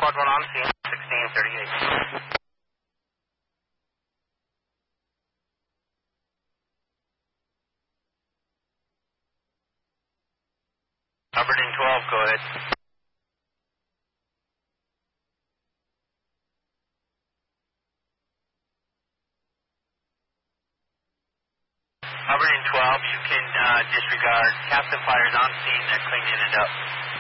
Squad 1 on scene, 1638. Aberdeen 12, go ahead. Aberdeen 12, you can disregard. Captain Fire's on scene, they're cleaning it up.